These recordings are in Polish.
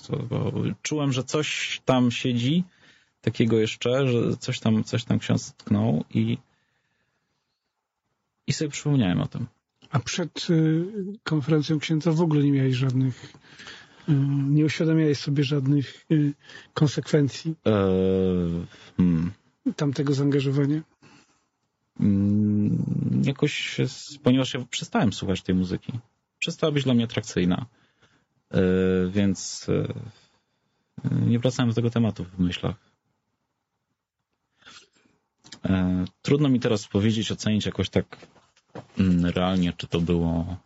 prostu, bo czułem, że coś tam siedzi takiego jeszcze, że coś tam ksiądz tknął i sobie przypomniałem o tym. A przed konferencją księdza w ogóle nie miałeś żadnych, nie uświadamiałeś sobie żadnych konsekwencji tamtego zaangażowania? Jakoś, ponieważ ja przestałem słuchać tej muzyki. Przestała być dla mnie atrakcyjna. Więc nie wracałem do tego tematu w myślach. Trudno mi teraz powiedzieć, ocenić jakoś tak realnie, czy to było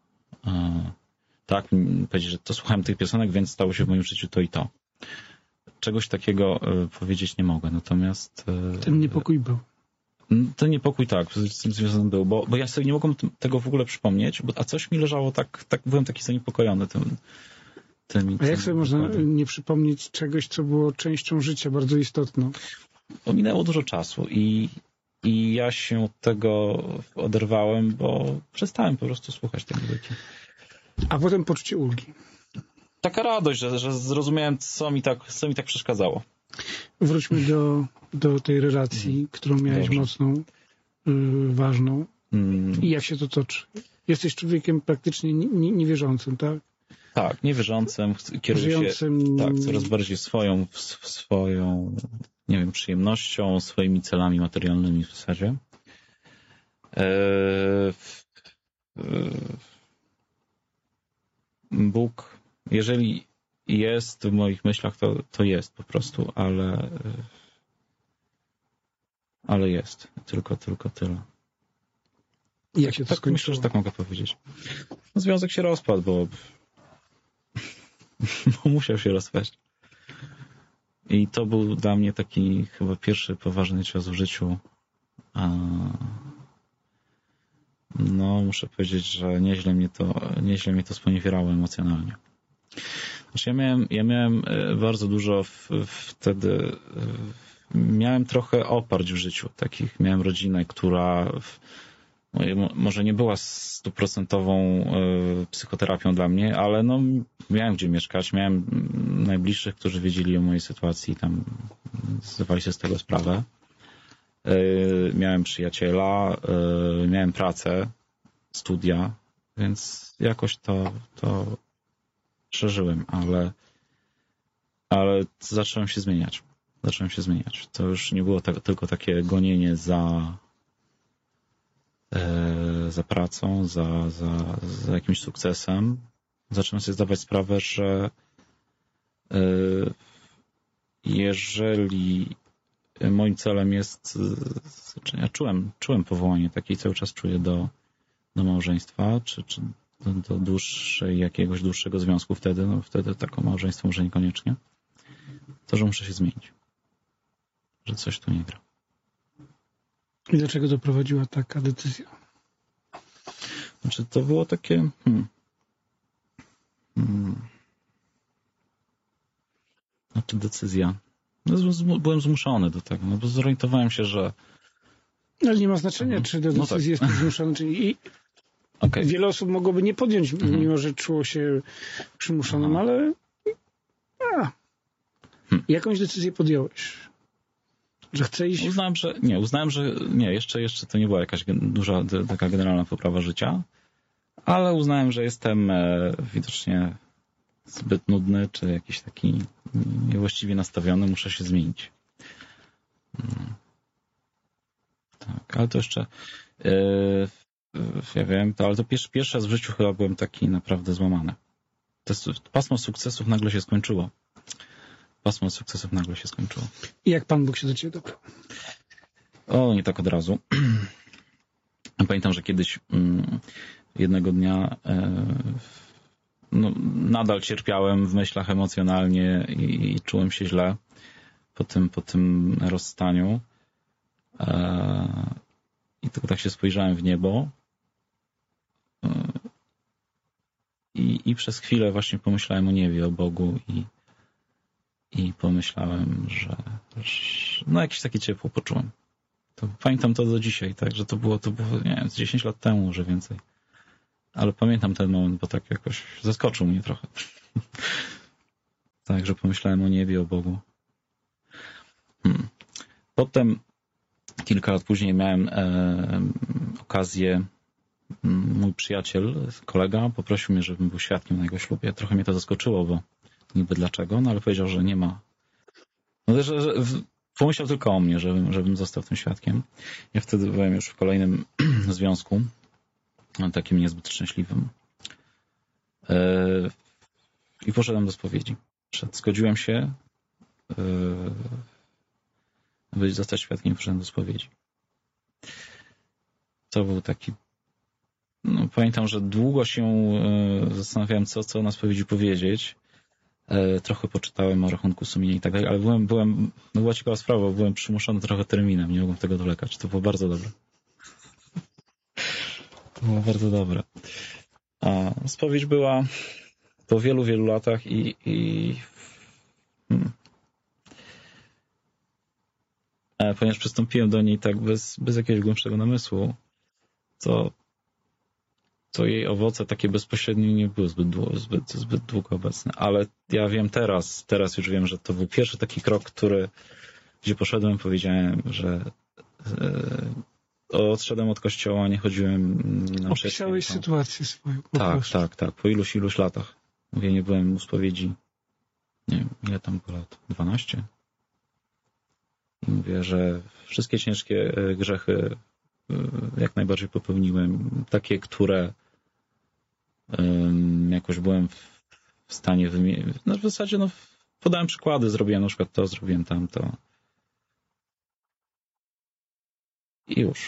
tak, powiedzieć, że to słuchałem tych piosenek, więc stało się w moim życiu to i to. Czegoś takiego powiedzieć nie mogę, natomiast... Ten niepokój był. Ten niepokój tak, z tym związany był, bo ja sobie nie mogłem tego w ogóle przypomnieć, a coś mi leżało tak byłem taki zaniepokojony tym. A jak sobie można nie przypomnieć czegoś, co było częścią życia bardzo istotną? Minęło dużo czasu i ja się od tego oderwałem, bo przestałem po prostu słuchać tej muzyki. A potem poczucie ulgi. Taka radość, że zrozumiałem, co mi tak przeszkadzało. Wróćmy do tej relacji, którą miałeś mocną, ważną. I jak się to toczy? Jesteś człowiekiem praktycznie niewierzącym, tak? Tak, niewierzącym, kieruję się coraz bardziej swoją, nie wiem, przyjemnością, swoimi celami materialnymi w zasadzie. Bóg, jeżeli jest w moich myślach, to jest po prostu, ale jest. Tylko tyle. I jak się to skończyło? Myślę, że tak mogę powiedzieć. No, związek się rozpadł, bo musiał się rozpaść. I to był dla mnie taki chyba pierwszy poważny cios w życiu. No, muszę powiedzieć, że nieźle mnie to sponiewierało emocjonalnie. Znaczy ja miałem bardzo dużo wtedy, miałem trochę oparć w życiu takich. Miałem rodzinę, która może nie była 100% psychoterapią dla mnie, ale no miałem gdzie mieszkać, miałem najbliższych, którzy wiedzieli o mojej sytuacji, tam zdawali sobie z tego sprawę. Miałem przyjaciela, miałem pracę, studia, więc jakoś to przeżyłem, ale zacząłem się zmieniać. To już nie było tylko takie gonienie za pracą, za jakimś sukcesem. Zacząłem sobie zdawać sprawę, że jeżeli moim celem jest, ja czułem powołanie takie i cały czas czuję do małżeństwa, czy do jakiegoś dłuższego związku wtedy, no wtedy takie małżeństwo może niekoniecznie, to że muszę się zmienić. Że coś tu nie gra. I do czego doprowadziła taka decyzja? Znaczy to było takie Znaczy decyzja. No, byłem zmuszony do tego, no bo zorientowałem się, że... Ale nie ma znaczenia, czy do decyzji jest zmuszony, czy nie. Okay. Wiele osób mogłoby nie podjąć, mimo że czuło się przymuszonym, ale jakąś decyzję podjąłeś? Że chce iść? Uznałem, że jeszcze to nie była jakaś duża, taka generalna poprawa życia, ale uznałem, że jestem widocznie zbyt nudny, czy jakiś taki niewłaściwie nastawiony, muszę się zmienić. Tak, ale to jeszcze ja wiem, ale to pierwszy raz w życiu chyba byłem taki naprawdę złamany. Pasmo sukcesów nagle się skończyło. I jak Pan Bóg się do Ciebie dobrał? Nie tak od razu. Pamiętam, że kiedyś jednego dnia nadal cierpiałem w myślach emocjonalnie i czułem się źle po tym rozstaniu. I tylko tak się spojrzałem w niebo i przez chwilę właśnie pomyślałem o niebie, o Bogu i pomyślałem, że jakieś takie ciepło poczułem. Pamiętam to do dzisiaj, tak, że to było nie wiem, 10 lat temu, może więcej. Ale pamiętam ten moment, bo tak jakoś zaskoczył mnie trochę. Tak, że pomyślałem o niebie, o Bogu. Potem, kilka lat później miałem okazję, mój przyjaciel, kolega poprosił mnie, żebym był świadkiem na jego ślubie. Trochę mnie to zaskoczyło, bo niby dlaczego, no ale powiedział, że nie ma. No też, że pomyślał tylko o mnie, żebym został tym świadkiem. Ja wtedy byłem już w kolejnym związku, takim niezbyt szczęśliwym. I poszedłem do spowiedzi. Zgodziłem się zostać świadkiem i poszedłem do spowiedzi. To był taki... No, pamiętam, że długo się zastanawiałem, co na spowiedzi powiedzieć. Trochę poczytałem o rachunku sumienia i tak dalej, ale była ciekawa sprawa, bo byłem przymuszony trochę terminem, nie mogłem tego dolegać. To było bardzo dobre. To było bardzo dobre. A spowiedź była po wielu, wielu latach ponieważ przystąpiłem do niej tak bez jakiegoś głębszego namysłu, to jej owoce takie bezpośrednie nie były zbyt długo obecne. Ale ja wiem teraz już wiem, że to był pierwszy taki krok, gdzie poszedłem, powiedziałem, że odszedłem od kościoła, nie chodziłem na mszę. Opisałeś sytuację swoją. Tak. Po iluś latach. Mówię, nie byłem u spowiedzi. Nie wiem, ile tam było lat? 12? I mówię, że wszystkie ciężkie grzechy jak najbardziej popełniłem. Takie, które jakoś byłem w stanie wymienić. No w zasadzie podałem przykłady, zrobiłem na przykład to, zrobiłem tamto. I już.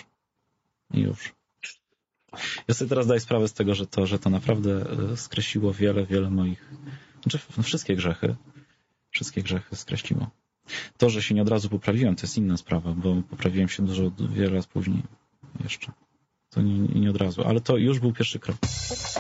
Ja sobie teraz daję sprawę z tego, że to naprawdę skreśliło wiele moich... Znaczy, wszystkie grzechy skreśliło. To, że się nie od razu poprawiłem, to jest inna sprawa, bo poprawiłem się wiele lat później jeszcze. To nie od razu, ale to już był pierwszy krok.